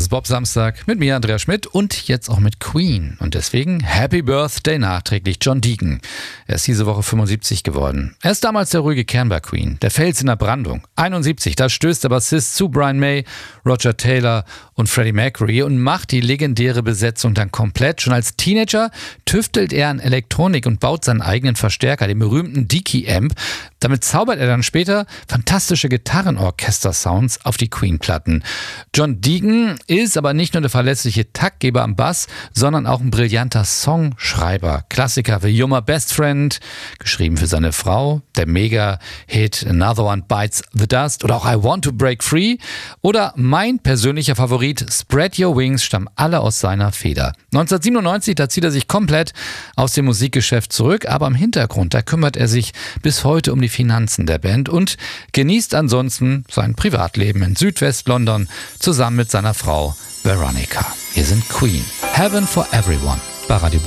ist Bob Samstag mit mir, Andreas Schmidt, und jetzt auch mit Queen. Und deswegen Happy Birthday nachträglich John Deacon. Er ist diese Woche 75 geworden. Er ist damals der ruhige Kern bei Queen, der Fels in der Brandung. 71, da stößt der Bassist zu Brian May, Roger Taylor und Freddie Mercury und macht die legendäre Besetzung dann komplett. Schon als Teenager tüftelt er an Elektronik und baut seinen eigenen Verstärker, den berühmten Deaky-Amp. Damit zaubert er dann später fantastische Gitarrenorchester-Sounds auf die Queen-Platten. John Deacon ist aber nicht nur der verlässliche Taktgeber am Bass, sondern auch ein brillanter Songschreiber. Klassiker wie You're My Best Friend, geschrieben für seine Frau, der Mega-Hit Another One Bites the Dust oder auch I Want to Break Free oder mein persönlicher Favorit Spread Your Wings stammen alle aus seiner Feder. 1997, da zieht er sich komplett aus dem Musikgeschäft zurück, aber im Hintergrund, da kümmert er sich bis heute um die Finanzen der Band und genießt ansonsten sein Privatleben in Südwest-London zusammen mit seiner Frau Veronica. Wir sind Queen. Heaven for Everyone bei Radio